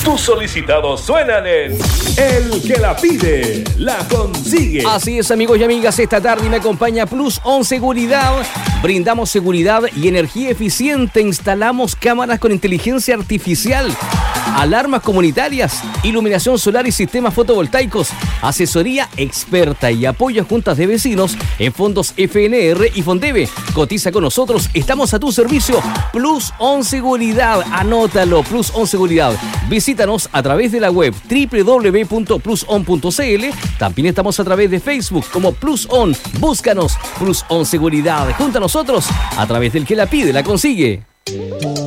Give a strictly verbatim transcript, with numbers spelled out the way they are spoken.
Tus solicitados suenan en El que la pide, la consigue. Así es, amigos y amigas, esta tarde me acompaña Plus On Seguridad. Brindamos seguridad y energía eficiente, instalamos cámaras con inteligencia artificial, alarmas comunitarias, iluminación solar y sistemas fotovoltaicos, asesoría experta y apoyo a juntas de vecinos en fondos F N R y Fondeve. Cotiza con nosotros, estamos a tu servicio. Plus On Seguridad, anótalo, Plus On Seguridad. Visítanos a través de la web doble u doble u doble u punto plus on punto c l. También estamos a través de Facebook como Plus On. Búscanos, Plus On Seguridad. Junto a nosotros, a través del que la pide, la consigue.